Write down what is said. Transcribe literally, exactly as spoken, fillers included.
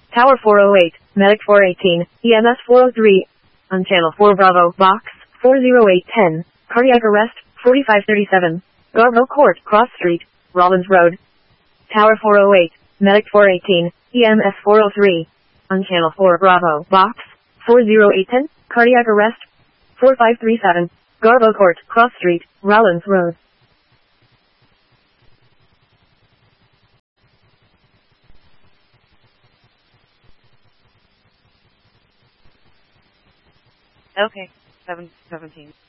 Tower four oh eight, Medic four eighteen, E M S four oh three, on Channel four Bravo, Box four oh eight ten, cardiac arrest, forty-five thirty-seven, Garville Court, Cross Street, Rollins Road. Tower four oh eight, Medic four eighteen, E M S four oh three, on Channel four Bravo, Box four oh eight ten, cardiac arrest, forty-five thirty-seven, Garville Court, Cross Street, Rollins Road. Okay, seven seventeen.